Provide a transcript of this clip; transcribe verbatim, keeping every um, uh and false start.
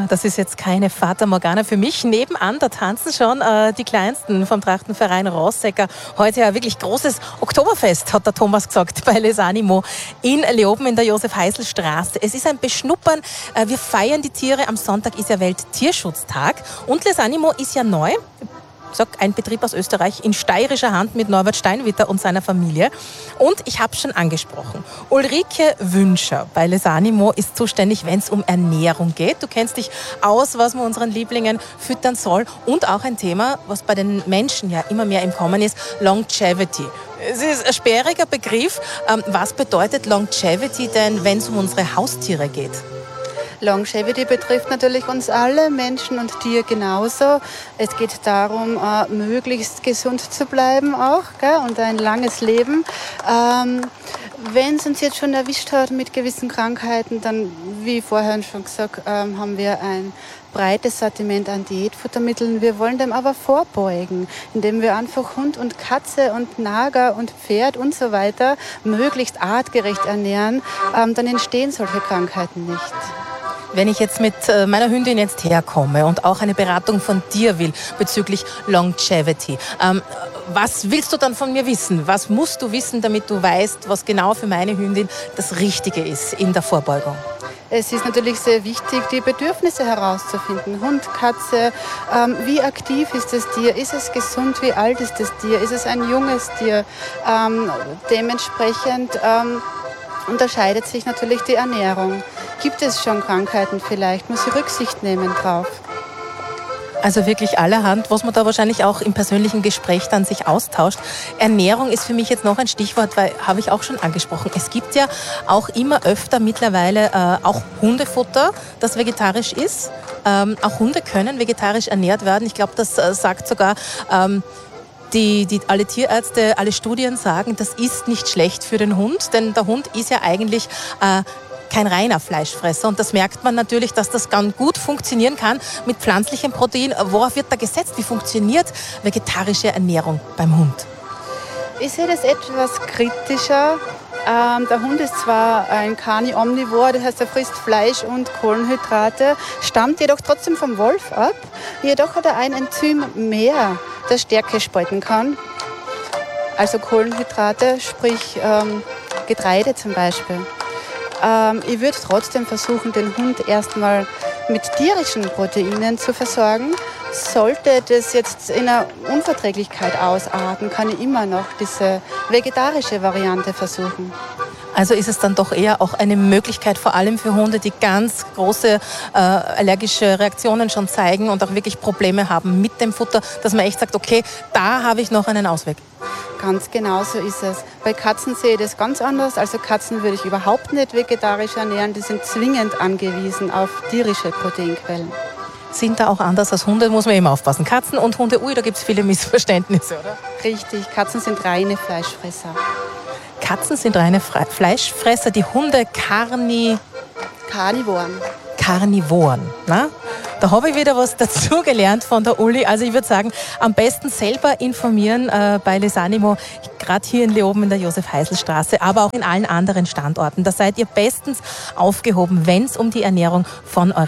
Ja, das ist jetzt keine Fata Morgana für mich. Nebenan, da tanzen schon äh, die Kleinsten vom Trachtenverein Rossecker. Heute ja wirklich großes Oktoberfest, hat der Thomas gesagt, bei Les Animo in Leoben in der Josef-Heisel-Straße. Es ist ein Beschnuppern. Äh, wir feiern die Tiere. Am Sonntag ist ja Welttierschutztag. Und Les Animo ist ja neu. Sag, ein Betrieb aus Österreich in steirischer Hand mit Norbert Steinwitter und seiner Familie. Und ich habe es schon angesprochen. Ulrike Wünscher bei Les Animo ist zuständig, wenn es um Ernährung geht. Du kennst dich aus, was man unseren Lieblingen füttern soll. Und auch ein Thema, was bei den Menschen ja immer mehr im Kommen ist, Longevity. Es ist ein sperriger Begriff. Was bedeutet Longevity denn, wenn es um unsere Haustiere geht? Longevity betrifft natürlich uns alle, Menschen und Tier genauso. Es geht darum, äh, möglichst gesund zu bleiben auch, gell, und ein langes Leben. Ähm, Wenn es uns jetzt schon erwischt hat mit gewissen Krankheiten, dann, wie vorher schon gesagt, ähm, haben wir ein breites Sortiment an Diätfuttermitteln. Wir wollen dem aber vorbeugen, indem wir einfach Hund und Katze und Nager und Pferd und so weiter möglichst artgerecht ernähren. Ähm, dann entstehen solche Krankheiten nicht. Wenn ich jetzt mit meiner Hündin jetzt herkomme und auch eine Beratung von dir will bezüglich Longevity, ähm, was willst du dann von mir wissen? Was musst du wissen, damit du weißt, was genau für meine Hündin das Richtige ist in der Vorbeugung? Es ist natürlich sehr wichtig, die Bedürfnisse herauszufinden. Hund, Katze, ähm, wie aktiv ist das Tier? Ist es gesund? Wie alt ist das Tier? Ist es ein junges Tier? Ähm, dementsprechend ähm, unterscheidet sich natürlich die Ernährung. Gibt es schon Krankheiten vielleicht? Muss ich Rücksicht nehmen drauf? Also wirklich allerhand, was man da wahrscheinlich auch im persönlichen Gespräch dann sich austauscht. Ernährung ist für mich jetzt noch ein Stichwort, weil habe ich auch schon angesprochen. Es gibt ja auch immer öfter mittlerweile äh, auch Hundefutter, das vegetarisch ist. Ähm, auch Hunde können vegetarisch ernährt werden. Ich glaube, das äh, sagt sogar ähm, Die, die, alle Tierärzte, alle Studien sagen, das ist nicht schlecht für den Hund, denn der Hund ist ja eigentlich äh, kein reiner Fleischfresser. Und das merkt man natürlich, dass das ganz gut funktionieren kann mit pflanzlichem Protein. Worauf wird da gesetzt? Wie funktioniert vegetarische Ernährung beim Hund? Ich sehe das etwas kritischer. Ähm, der Hund ist zwar ein Carni-Omnivor, das heißt, er frisst Fleisch und Kohlenhydrate, stammt jedoch trotzdem vom Wolf ab. Jedoch hat er ein Enzym mehr, das Stärke spalten kann. Also Kohlenhydrate, sprich ähm, Getreide zum Beispiel. Ähm, ich würde trotzdem versuchen, den Hund erstmal mit tierischen Proteinen zu versorgen. Sollte das jetzt in einer Unverträglichkeit ausarten, kann ich immer noch diese vegetarische Variante versuchen. Also ist es dann doch eher auch eine Möglichkeit, vor allem für Hunde, die ganz große äh, allergische Reaktionen schon zeigen und auch wirklich Probleme haben mit dem Futter, dass man echt sagt, okay, da habe ich noch einen Ausweg. Ganz genau so ist es. Bei Katzen sehe ich das ganz anders. Also Katzen würde ich überhaupt nicht vegetarisch ernähren. Die sind zwingend angewiesen auf tierische Proteinquellen. Sind da auch anders als Hunde, muss man eben aufpassen. Katzen und Hunde, ui, da gibt es viele Missverständnisse, oder? Richtig, Katzen sind reine Fleischfresser. Katzen sind reine Fre- Fleischfresser, die Hunde Carni... Karnivoren. Karnivoren. Na? Da habe ich wieder was dazugelernt von der Uli. Also ich würde sagen, am besten selber informieren äh, bei Les Animo, gerade hier in Leoben in der Josef-Heisel-Straße, aber auch in allen anderen Standorten. Da seid ihr bestens aufgehoben, wenn es um die Ernährung von euren